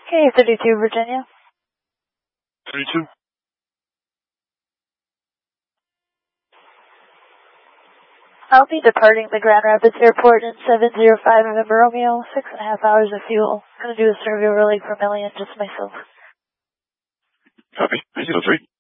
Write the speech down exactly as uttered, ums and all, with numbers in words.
Okay, thirty-two, Virginia. thirty-two. I'll be departing the Grand Rapids Airport in seven zero five November Romeo, six and a half hours of fuel. I'm going to do a survey over Lake Vermilion, just myself. Copy. three zero three.